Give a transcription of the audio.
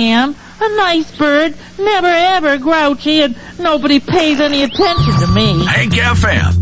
am. A nice bird, never ever grouchy, and nobody pays any attention to me. Hank FM.